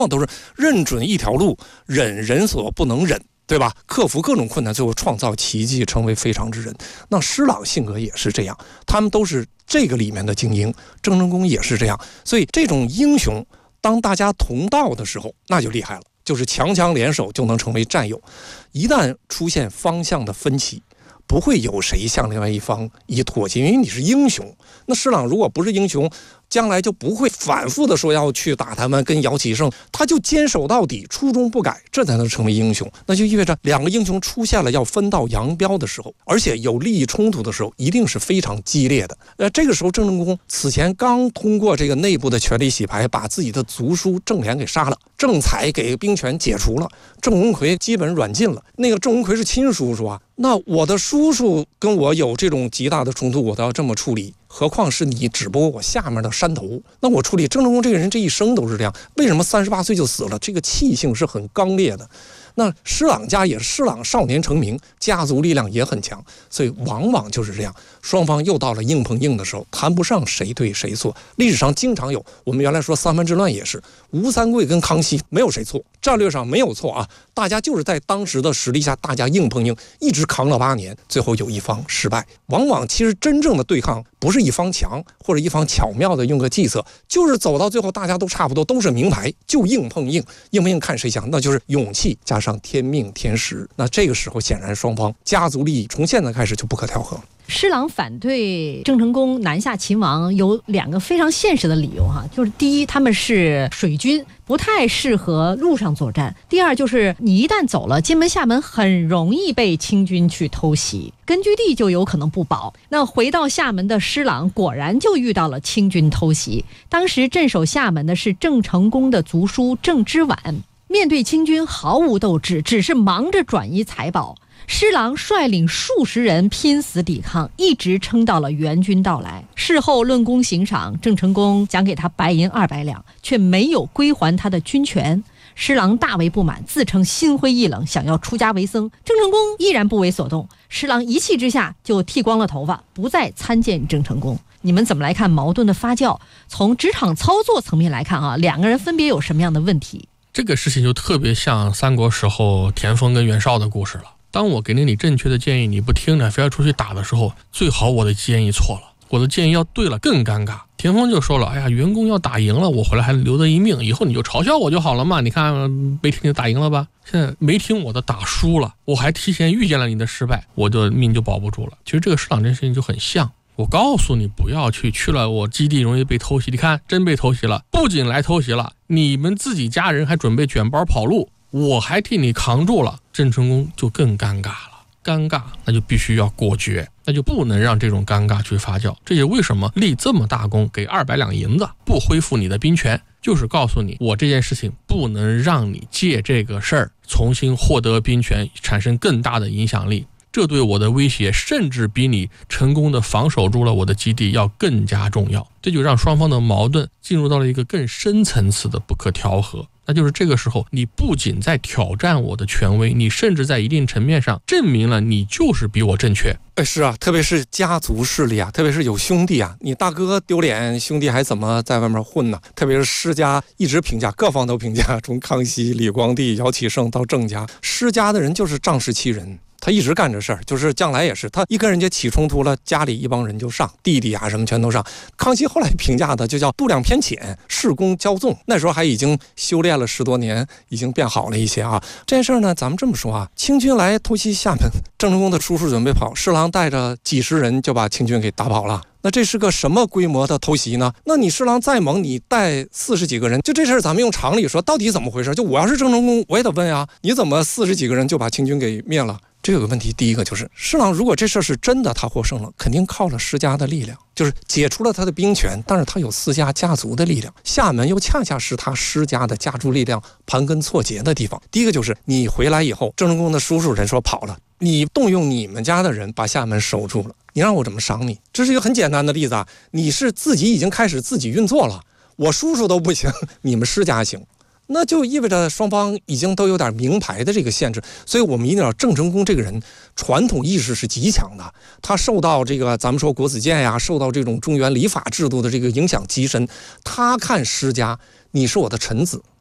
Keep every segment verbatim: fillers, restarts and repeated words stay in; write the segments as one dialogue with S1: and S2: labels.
S1: 都是认准一条路，忍人所不能忍，对吧？克服各种困难，最后创造奇迹，成为非常之人。那施琅性格也是这样，他们都是这个里面的精英，郑成功也是这样。所以这种英雄，当大家同道的时候，那就厉害了，就是强强联手就能成为战友。一旦出现方向的分歧，不会有谁向另外一方以妥协，因为你是英雄。那施琅如果不是英雄，将来就不会反复的说要去打他们，跟姚启圣，他就坚守到底，初衷不改，这才能成为英雄。那就意味着两个英雄出现了要分道扬镳的时候，而且有利益冲突的时候，一定是非常激烈的。呃，这个时候郑成功此前刚通过这个内部的权力洗牌，把自己的族叔郑璉给杀了，郑采给兵权解除了，郑文魁基本软禁了。那个郑文魁是亲叔叔啊，那我的叔叔跟我有这种极大的冲突，我都要这么处理，何况是你只不过我下面的山头，那我处理。郑成功这个人这一生都是这样，为什么三十八岁就死了？这个气性是很刚烈的。那施琅家也是，施琅少年成名，家族力量也很强，所以往往就是这样，双方又到了硬碰硬的时候，谈不上谁对谁错。历史上经常有，我们原来说三藩之乱也是，吴三桂跟康熙没有谁错，战略上没有错啊，大家就是在当时的实力下，大家硬碰硬，一直扛了八年，最后有一方失败。往往其实真正的对抗不是一方强，或者一方巧妙的用个计策，就是走到最后大家都差不多，都是名牌，就硬碰硬，硬碰硬看谁强，那就是勇气加上天命天时。那这个时候显然双方家族利益从现在开始就不可调和了。
S2: 施琅反对郑成功南下秦王有两个非常现实的理由哈，就是第一，他们是水军，不太适合陆上作战；第二，就是你一旦走了，金门厦门很容易被清军去偷袭，根据地就有可能不保。那回到厦门的施琅果然就遇到了清军偷袭，当时镇守厦门的是郑成功的族叔郑之琬，面对清军毫无斗志，只是忙着转移财宝。施琅率领数十人拼死抵抗，一直撑到了援军到来。事后论功行赏，郑成功奖给他白银二百两，却没有归还他的军权。施琅大为不满，自称心灰意冷，想要出家为僧。郑成功依然不为所动，施琅一气之下就剃光了头发，不再参见郑成功。你们怎么来看矛盾的发酵？从职场操作层面来看啊，两个人分别有什么样的问题？
S3: 这个事情就特别像三国时候田丰跟袁绍的故事了。当我给了你正确的建议，你不听着，非要出去打的时候，最好我的建议错了，我的建议要对了更尴尬。田丰就说了，哎呀，袁公要打赢了，我回来还留得一命，以后你就嘲笑我就好了嘛，你看没听你打赢了吧，现在没听我的打输了，我还提前预见了你的失败，我的命就保不住了。其实这个施琅这事情就很像，我告诉你不要去，去了我基地容易被偷袭，你看真被偷袭了，不仅来偷袭了，你们自己家人还准备卷包跑路，我还替你扛住了，郑成功就更尴尬了。尴尬那就必须要果决，那就不能让这种尴尬去发酵。这也为什么立这么大功，给二百两银子，不恢复你的兵权，就是告诉你，我这件事情不能让你借这个事儿重新获得兵权，产生更大的影响力。这对我的威胁甚至比你成功的防守住了我的基地要更加重要。这就让双方的矛盾进入到了一个更深层次的不可调和。那就是这个时候，你不仅在挑战我的权威，你甚至在一定层面上证明了你就是比我正确。
S1: 哎，是啊，特别是家族势力啊，特别是有兄弟啊，你大哥丢脸，兄弟还怎么在外面混呢？特别是施家一直评价，各方都评价，从康熙、李光地、姚启圣到郑家，施家的人就是仗势欺人。他一直干这事儿，就是将来也是，他一跟人家起冲突了，家里一帮人就上，弟弟啊什么全都上。康熙后来评价的就叫度量偏浅，恃功骄纵。那时候还已经修炼了十多年，已经变好了一些啊。这件事儿呢，咱们这么说啊，清军来偷袭厦门，郑成功的叔叔准备跑，施琅带着几十人就把清军给打跑了。那这是个什么规模的偷袭呢？那你施琅再猛，你带四十几个人，就这事儿咱们用常理说，到底怎么回事？就我要是郑成功，我也得问啊，你怎么四十几个人就把清军给灭了？这有个问题，第一个就是施琅如果这事儿是真的，他获胜了，肯定靠了施家的力量，就是解除了他的兵权，但是他有施家家族的力量，厦门又恰恰是他施家的家族力量盘根错节的地方。第一个就是你回来以后，郑成功的叔叔人说跑了，你动用你们家的人把厦门守住了，你让我怎么赏你？这是一个很简单的例子啊，你是自己已经开始自己运作了，我叔叔都不行，你们施家行，那就意味着双方已经都有点名牌的这个限制。所以我们一定要，郑成功这个人传统意识是极强的，他受到这个咱们说国子监呀，受到这种中原礼法制度的这个影响极深。他看施家，你是我的臣子，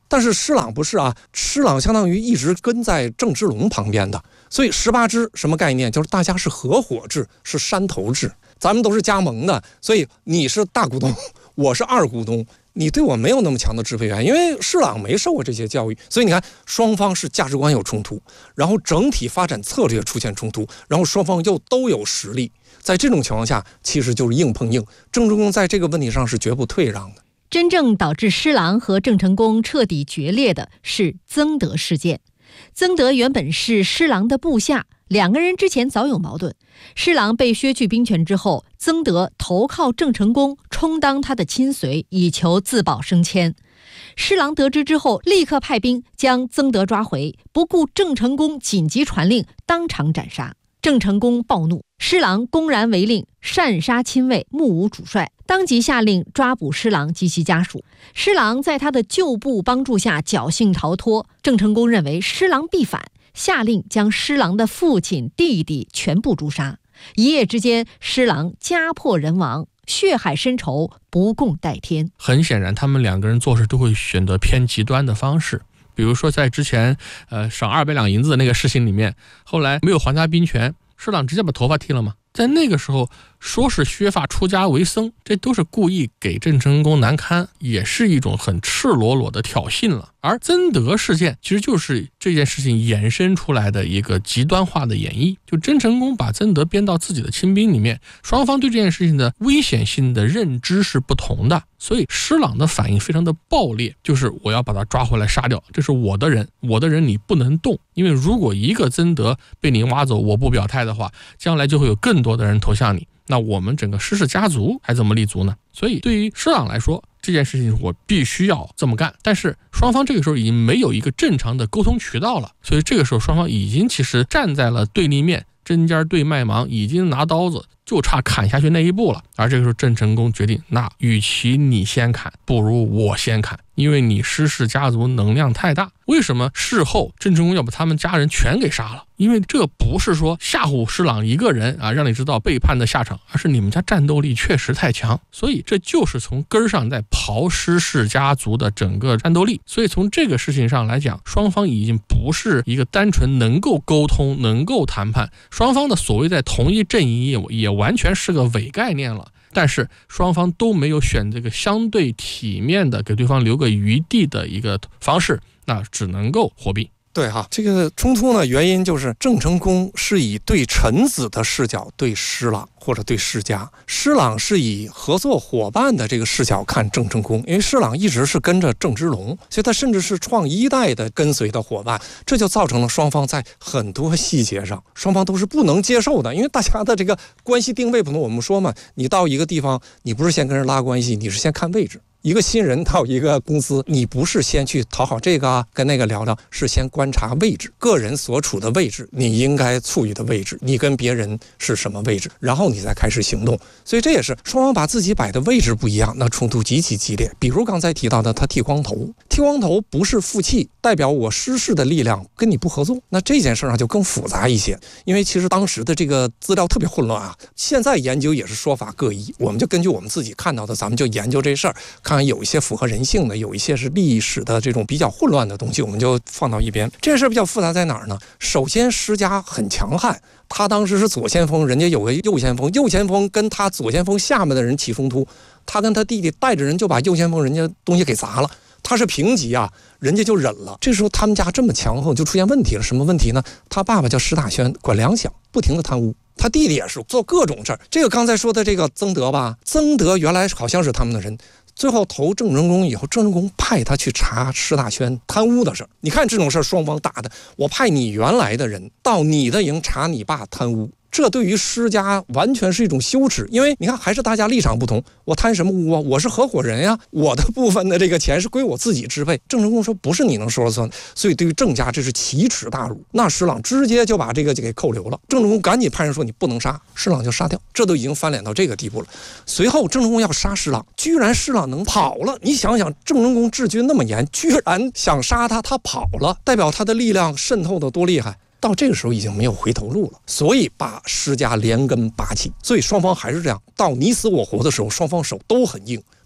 S1: 但是施琅不是啊，施琅相当于一直跟在郑芝龙旁边的，所以十八支什么概念？就是大家是合伙制，是山头制，咱们都是加盟的，所以你是大股东，我是二股东，你对我没有那么强的支配权，因为施琅没受过这些教育，所以你看双方是价值观有冲突，然后整体发展策略出现冲突，然后双方又都有实力，在这种情况下其实就是硬碰硬，郑成功在这个问题上是绝不退让的。
S2: 真正导致施琅和郑成功彻底决裂的是曾德事件。曾德原本是施琅的部下，两个人之前早有矛盾。施琅被削去兵权之后，曾德投靠郑成功，充当他的亲随，以求自保升迁。施琅得知之后，立刻派兵将曾德抓回，不顾郑成功紧急传令，当场斩杀。郑成功暴怒，施琅公然违令，擅杀亲卫，目无主帅，当即下令抓捕施琅及其家属。施琅在他的旧部帮助下侥幸逃脱。郑成功认为施琅必反，下令将施琅的父亲、弟弟全部诛杀。一夜之间，施琅家破人亡，血海深仇，不共戴天。
S3: 很显然，他们两个人做事都会选择偏极端的方式。比如说在之前呃赏二百两银子的那个事情里面，后来没有还他兵权，施琅直接把头发剃了吗？在那个时候说是削发出家为僧，这都是故意给郑成功难堪，也是一种很赤裸裸的挑衅了。而曾德事件其实就是这件事情衍生出来的一个极端化的演绎，就郑成功把曾德编到自己的亲兵里面，双方对这件事情的危险性的认知是不同的，所以施琅的反应非常的暴烈，就是我要把他抓回来杀掉，这是我的人，我的人你不能动，因为如果一个曾德被你挖走，我不表态的话，将来就会有更多的人投向你，那我们整个施氏家族还怎么立足呢？所以对于施琅来说，这件事情我必须要这么干，但是双方这个时候已经没有一个正常的沟通渠道了，所以这个时候双方已经其实站在了对立面，针尖对麦芒，已经拿刀子就差砍下去那一步了。而这个时候郑成功决定，那与其你先砍，不如我先砍，因为你施氏家族能量太大。为什么事后郑成功要把他们家人全给杀了？因为这不是说吓唬施琅一个人啊，让你知道背叛的下场，而是你们家战斗力确实太强，所以这就是从根上在刨施氏家族的整个战斗力。所以从这个事情上来讲，双方已经不是一个单纯能够沟通能够谈判，双方的所谓在同一阵营 也, 也完全是个伪概念了。但是双方都没有选这个相对体面的给对方留个余地的一个方式，那只能够火并。
S1: 对哈，这个冲突呢，原因就是郑成功是以对臣子的视角对施琅或者对施家，施琅是以合作伙伴的这个视角看郑成功，因为施琅一直是跟着郑芝龙，所以他甚至是创一代的跟随的伙伴，这就造成了双方在很多细节上，双方都是不能接受的，因为大家的这个关系定位不同。我们说嘛，你到一个地方，你不是先跟人拉关系，你是先看位置。一个新人到一个公司，你不是先去讨好这个啊，跟那个聊聊，是先观察位置，个人所处的位置，你应该处于的位置，你跟别人是什么位置，然后你再开始行动。所以这也是双方把自己摆的位置不一样，那冲突极其激烈。比如刚才提到的他剃光头，剃光头不是负气，代表我施氏的力量跟你不合作，那这件事上就更复杂一些。因为其实当时的这个资料特别混乱啊，现在研究也是说法各异，我们就根据我们自己看到的，咱们就研究这事儿，看看有一些符合人性的，有一些是历史的这种比较混乱的东西，我们就放到一边。这件事比较复杂在哪儿呢？首先施家很强悍，他当时是左先锋，人家有个右先锋，右先锋跟他左先锋下面的人起冲突，他跟他弟弟带着人就把右先锋人家东西给砸了，他是平级啊，人家就忍了。这时候他们家这么强横，就出现问题了。什么问题呢？他爸爸叫施大轩，管粮饷，不停的贪污，他弟弟也是做各种事儿。这个刚才说的这个曾德吧，曾德原来好像是他们的人，最后投郑成功以后，郑成功派他去查施大轩贪污的事儿。你看这种事儿，双方打的，我派你原来的人到你的营查你爸贪污，这对于施家完全是一种羞耻。因为你看，还是大家立场不同，我贪什么污啊？我是合伙人呀，我的部分的这个钱是归我自己支配。郑成功说不是你能说了算，所以对于郑家这是奇耻大辱。那施琅直接就把这个给扣留了，郑成功赶紧派人说你不能杀，施琅就杀掉，这都已经翻脸到这个地步了。随后郑成功要杀施琅，居然施琅能跑了。你想想，郑成功治军那么严，居然想杀他，他跑了，代表他的力量渗透的多厉害。到这个时候已经没有回头路了，所以把施家连根拔起。所以双方还是这样，到你死我活的时候，双方手都很硬，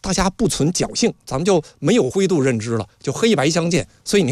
S1: 大家不存侥幸，咱们就没有灰度认知了，就黑白相间。所以你看。